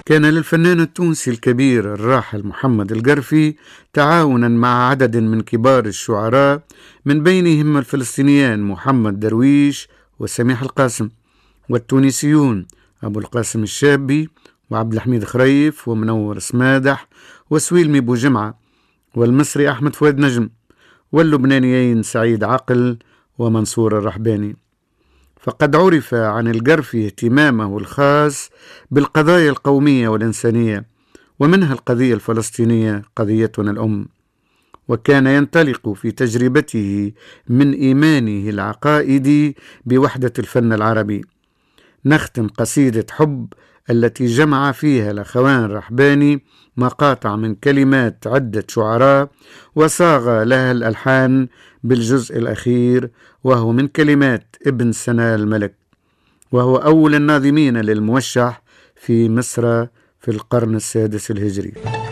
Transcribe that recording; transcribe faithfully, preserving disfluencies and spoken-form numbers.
كان للفنان التونسي الكبير الراحل محمد القرفي تعاونا مع عدد من كبار الشعراء، من بينهم الفلسطينيان محمد درويش وسميح القاسم، والتونسيون أبو القاسم الشابي وعبد الحميد خريف ومنور سمادح وسويلمي بوجمعة، والمصري أحمد فؤاد نجم، واللبنانيين سعيد عقل ومنصور الرحباني. فقد عرف عن القرفي اهتمامه الخاص بالقضايا القومية والإنسانية، ومنها القضية الفلسطينية قضيتنا الأم، وكان ينطلق في تجربته من إيمانه العقائدي بوحدة الفن العربي. نختم قصيدة حب التي جمع فيها الأخوان الرحباني مقاطع من كلمات عدة شعراء وصاغ لها الألحان بالجزء الأخير، وهو من كلمات ابن سنا الملك، وهو أول الناظمين للموشح في مصر في القرن السادس الهجري.